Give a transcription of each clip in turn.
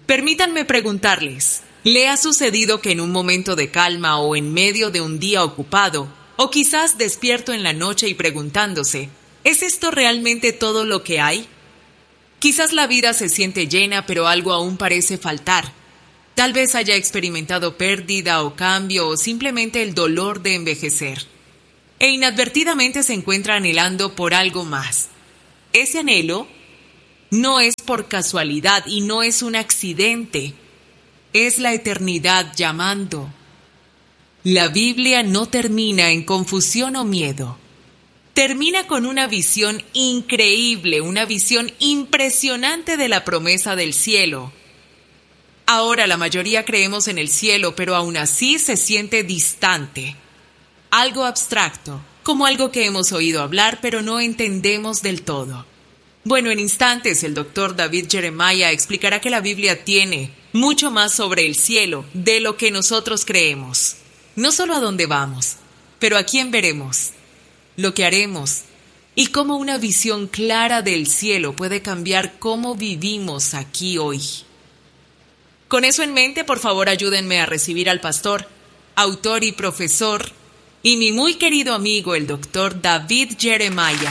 Permítanme preguntarles, ¿le ha sucedido que en un momento de calma o en medio de un día ocupado, o quizás despierto en la noche y preguntándose, ¿es esto realmente todo lo que hay? Quizás la vida se siente llena, pero algo aún parece faltar. Tal vez haya experimentado pérdida o cambio o simplemente el dolor de envejecer. E inadvertidamente se encuentra anhelando por algo más. Ese anhelo no es por casualidad y no es un accidente. Es la eternidad llamando. La Biblia no termina en confusión o miedo. Termina con una visión increíble, una visión impresionante de la promesa del cielo. Ahora la mayoría creemos en el cielo, pero aún así se siente distante. Algo abstracto, como algo que hemos oído hablar, pero no entendemos del todo. Bueno, en instantes el Dr. David Jeremiah explicará que la Biblia tiene mucho más sobre el cielo de lo que nosotros creemos. No solo a dónde vamos, pero a quién veremos, lo que haremos y cómo una visión clara del cielo puede cambiar cómo vivimos aquí hoy. Con eso en mente, por favor, ayúdenme a recibir al pastor, autor y profesor, y mi muy querido amigo, el Dr. David Jeremiah.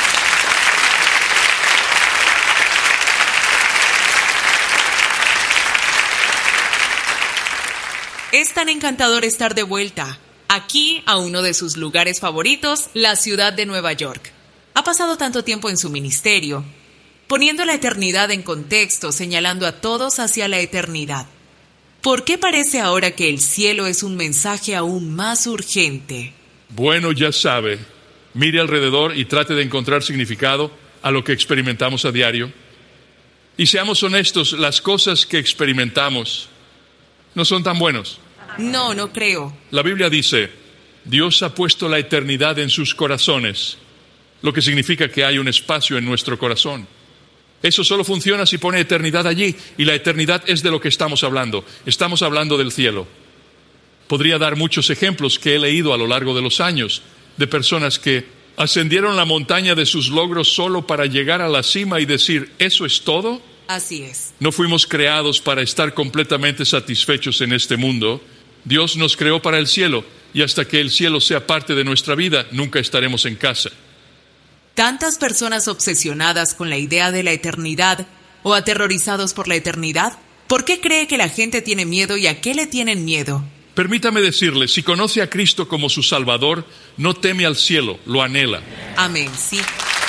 Es tan encantador estar de vuelta, aquí a uno de sus lugares favoritos, la ciudad de Nueva York. Ha pasado tanto tiempo en su ministerio, poniendo la eternidad en contexto, señalando a todos hacia la eternidad. ¿Por qué parece ahora que el cielo es un mensaje aún más urgente? Bueno, ya sabe, mire alrededor y trate de encontrar significado a lo que experimentamos a diario. Y seamos honestos, las cosas que experimentamos no son tan buenos. No creo. La Biblia dice, Dios ha puesto la eternidad en sus corazones, lo que significa que hay un espacio en nuestro corazón. Eso solo funciona si pone eternidad allí, y la eternidad es de lo que estamos hablando. Estamos hablando del cielo. Podría dar muchos ejemplos que he leído a lo largo de los años, de personas que ascendieron la montaña de sus logros solo para llegar a la cima y decir, ¿eso es todo? Así es. No fuimos creados para estar completamente satisfechos en este mundo. Dios nos creó para el cielo, y hasta que el cielo sea parte de nuestra vida, nunca estaremos en casa. ¿Tantas personas obsesionadas con la idea de la eternidad o aterrorizados por la eternidad? ¿Por qué cree que la gente tiene miedo y a qué le tienen miedo? Permítame decirle, si conoce a Cristo como su Salvador, no teme al cielo, lo anhela. Amén, sí.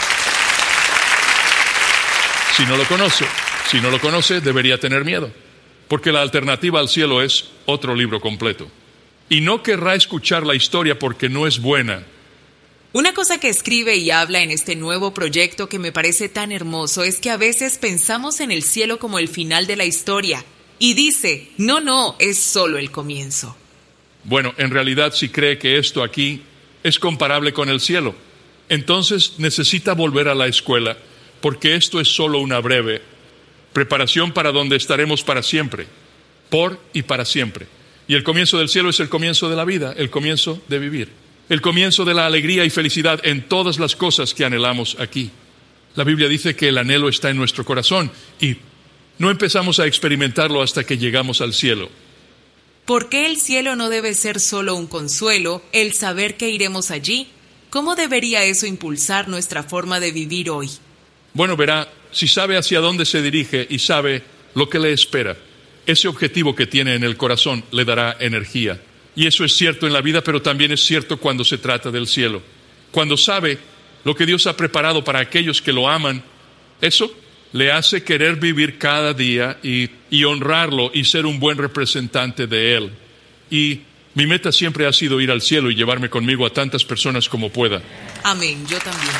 Si no lo conoce, debería tener miedo, porque la alternativa al cielo es otro libro completo. Y no querrá escuchar la historia porque no es buena. Una cosa que escribe y habla en este nuevo proyecto que me parece tan hermoso es que a veces pensamos en el cielo como el final de la historia. Y dice, no, es solo el comienzo. Bueno, en realidad si cree que esto aquí es comparable con el cielo, entonces necesita volver a la escuela, porque esto es solo una breve preparación para donde estaremos para siempre, por y para siempre. Y el comienzo del cielo es el comienzo de la vida, el comienzo de vivir, el comienzo de la alegría y felicidad en todas las cosas que anhelamos aquí. La Biblia dice que el anhelo está en nuestro corazón y no empezamos a experimentarlo hasta que llegamos al cielo. ¿Por qué el cielo no debe ser solo un consuelo, el saber que iremos allí? ¿Cómo debería eso impulsar nuestra forma de vivir hoy? Bueno, verá, si sabe hacia dónde se dirige y sabe lo que le espera, ese objetivo que tiene en el corazón le dará energía. Y eso es cierto en la vida, pero también es cierto cuando se trata del cielo. Cuando sabe lo que Dios ha preparado para aquellos que lo aman, eso le hace querer vivir cada día y honrarlo y ser un buen representante de Él. Y mi meta siempre ha sido ir al cielo y llevarme conmigo a tantas personas como pueda. Amén, yo también.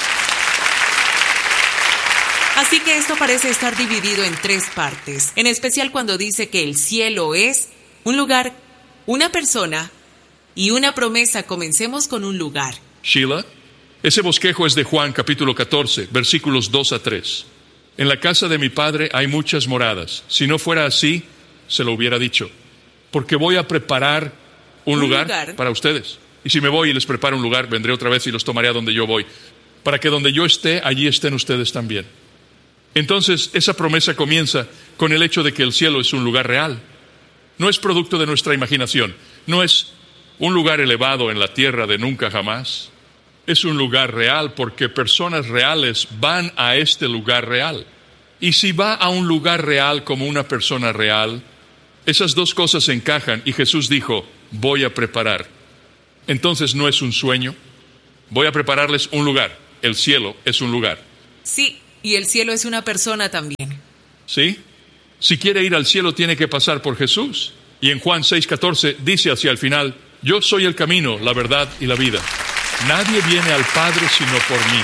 Así que esto parece estar dividido en 3 partes, en especial cuando dice que el cielo es un lugar, una persona y una promesa. Comencemos con un lugar. Sheila, ese bosquejo es de Juan capítulo 14, versículos 2 a 3. En la casa de mi padre hay muchas moradas. Si no fuera así, se lo hubiera dicho. Porque voy a preparar un lugar para ustedes. Y si me voy y les preparo un lugar, vendré otra vez y los tomaré a donde yo voy. Para que donde yo esté, allí estén ustedes también. Entonces, esa promesa comienza con el hecho de que el cielo es un lugar real. No es producto de nuestra imaginación. No es un lugar elevado en la tierra de nunca jamás. Es un lugar real porque personas reales van a este lugar real. Y si va a un lugar real como una persona real, esas dos cosas encajan y Jesús dijo, voy a preparar. Entonces no es un sueño, voy a prepararles un lugar. El cielo es un lugar. Sí, y el cielo es una persona también. ¿Sí? Si quiere ir al cielo tiene que pasar por Jesús. Y en Juan 6:14 dice hacia el final, yo soy el camino, la verdad y la vida. Nadie viene al Padre sino por mí.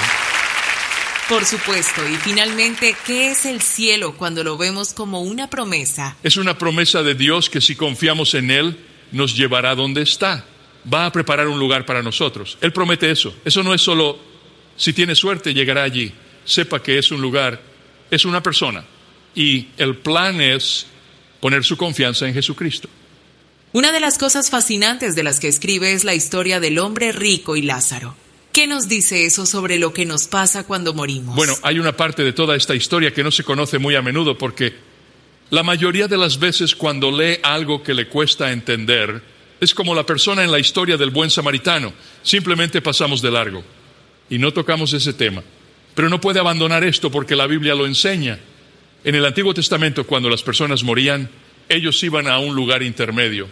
Por supuesto, y finalmente, ¿qué es el cielo cuando lo vemos como una promesa? Es una promesa de Dios que si confiamos en Él, nos llevará donde está. Va a preparar un lugar para nosotros. Él promete eso. Eso no es solo, si tiene suerte, llegará allí. Sepa que es un lugar, es una persona. Y el plan es poner su confianza en Jesucristo. Una de las cosas fascinantes de las que escribe es la historia del hombre rico y Lázaro. ¿Qué nos dice eso sobre lo que nos pasa cuando morimos? Bueno, hay una parte de toda esta historia que no se conoce muy a menudo porque la mayoría de las veces cuando lee algo que le cuesta entender, es como la persona en la historia del buen samaritano. Simplemente pasamos de largo y no tocamos ese tema. Pero no puede abandonar esto porque la Biblia lo enseña. En el Antiguo Testamento, cuando las personas morían, ellos iban a un lugar intermedio.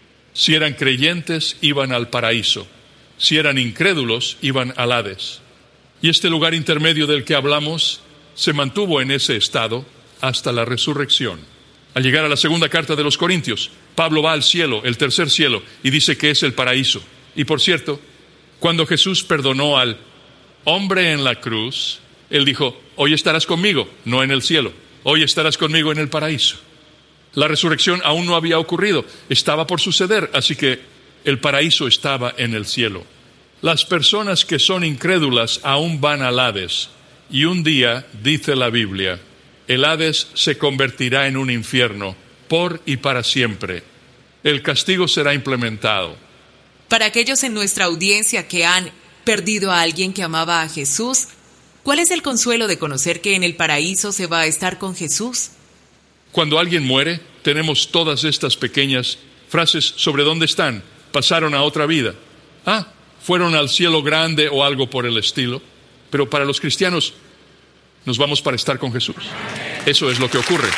Si eran creyentes, iban al paraíso. Si eran incrédulos, iban al Hades. Y este lugar intermedio del que hablamos se mantuvo en ese estado hasta la resurrección. Al llegar a la segunda carta de los Corintios, Pablo va al cielo, el tercer cielo, y dice que es el paraíso. Y por cierto, cuando Jesús perdonó al hombre en la cruz, Él dijo, hoy estarás conmigo, no en el cielo, hoy estarás conmigo en el paraíso. La resurrección aún no había ocurrido, estaba por suceder, así que el paraíso estaba en el cielo. Las personas que son incrédulas aún van al Hades, y un día, dice la Biblia, el Hades se convertirá en un infierno, por y para siempre. El castigo será implementado. Para aquellos en nuestra audiencia que han perdido a alguien que amaba a Jesús, ¿cuál es el consuelo de conocer que en el paraíso se va a estar con Jesús? Cuando alguien muere, tenemos todas estas pequeñas frases sobre dónde están. Pasaron a otra vida. Fueron al cielo grande o algo por el estilo. Pero para los cristianos, nos vamos para estar con Jesús. Eso es lo que ocurre.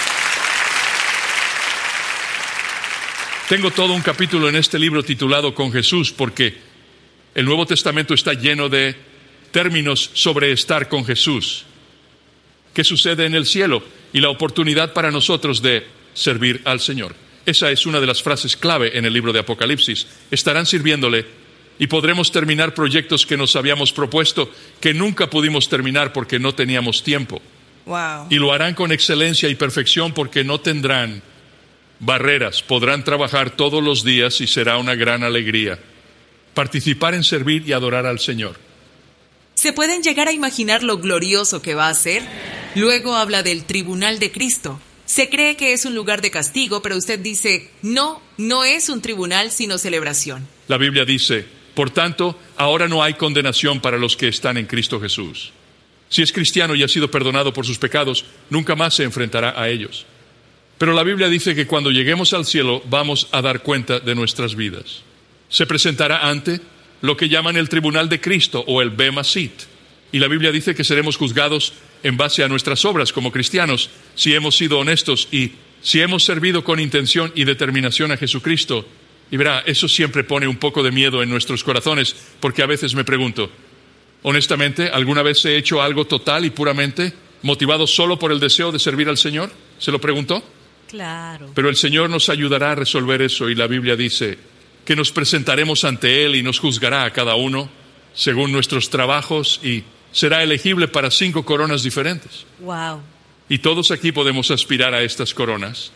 Tengo todo un capítulo en este libro titulado Con Jesús, porque el Nuevo Testamento está lleno de términos sobre estar con Jesús. ¿Qué sucede en el cielo? Y la oportunidad para nosotros de servir al Señor. Esa es una de las frases clave en el libro de Apocalipsis. Estarán sirviéndole y podremos terminar proyectos que nos habíamos propuesto que nunca pudimos terminar porque no teníamos tiempo. Wow. Y lo harán con excelencia y perfección porque no tendrán barreras. Podrán trabajar todos los días y será una gran alegría. Participar en servir y adorar al Señor. ¿Se pueden llegar a imaginar lo glorioso que va a ser? Luego habla del tribunal de Cristo. Se cree que es un lugar de castigo, pero usted dice, no es un tribunal, sino celebración. La Biblia dice, por tanto, ahora no hay condenación para los que están en Cristo Jesús. Si es cristiano y ha sido perdonado por sus pecados, nunca más se enfrentará a ellos. Pero la Biblia dice que cuando lleguemos al cielo, vamos a dar cuenta de nuestras vidas. Se presentará ante lo que llaman el tribunal de Cristo o el Bema Sit. Y la Biblia dice que seremos juzgados en base a nuestras obras como cristianos, si hemos sido honestos y si hemos servido con intención y determinación a Jesucristo. Y verá, eso siempre pone un poco de miedo en nuestros corazones, porque a veces me pregunto, honestamente, ¿alguna vez he hecho algo total y puramente motivado solo por el deseo de servir al Señor? ¿Se lo preguntó? Claro. Pero el Señor nos ayudará a resolver eso y la Biblia dice que nos presentaremos ante Él y nos juzgará a cada uno según nuestros trabajos y será elegible para 5 coronas diferentes. Wow. Y todos aquí podemos aspirar a estas coronas.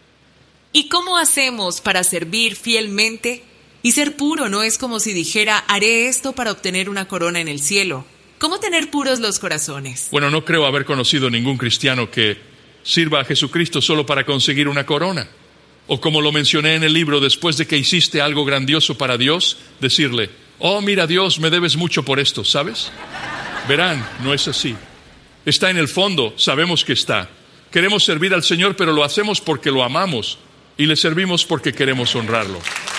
¿Y cómo hacemos para servir fielmente? Y ser puro no es como si dijera, haré esto para obtener una corona en el cielo. ¿Cómo tener puros los corazones? Bueno, no creo haber conocido ningún cristiano que sirva a Jesucristo solo para conseguir una corona. O como lo mencioné en el libro, después de que hiciste algo grandioso para Dios, decirle, oh, mira Dios, me debes mucho por esto, ¿sabes? Verán, no es así. Está en el fondo, sabemos que está. Queremos servir al Señor, pero lo hacemos porque lo amamos y le servimos porque queremos honrarlo.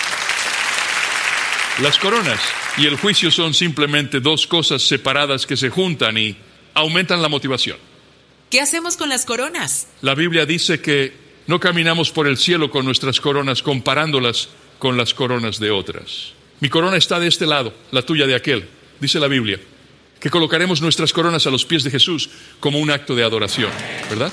Las coronas y el juicio son simplemente dos cosas separadas que se juntan y aumentan la motivación. ¿Qué hacemos con las coronas? La Biblia dice que no caminamos por el cielo con nuestras coronas comparándolas con las coronas de otras. Mi corona está de este lado, la tuya de aquel, dice la Biblia, que colocaremos nuestras coronas a los pies de Jesús como un acto de adoración, ¿verdad?